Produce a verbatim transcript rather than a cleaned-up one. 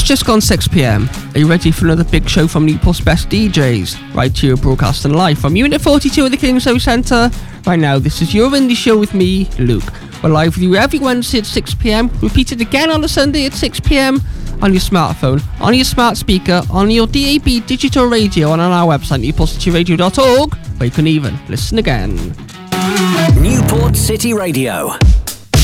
just gone six p.m. Are you ready for another big show from Newport's best D Js? Right here, broadcasting live from Unit forty-two of the Kingshow Centre. Right now, this is your indie show with me, Luke. We're live with you every Wednesday at six p.m, repeated again on a Sunday at six p.m, on your smartphone, on your smart speaker, on your D A B digital radio, and on our website, newport city radio dot org, where you can even listen again. Newport City Radio.